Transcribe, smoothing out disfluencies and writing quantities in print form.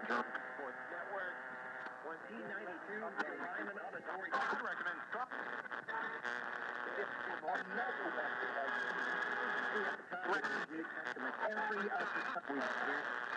Sports Network. 1992, the Ryman Auditorium. I'd recommend stop. Another website. Every other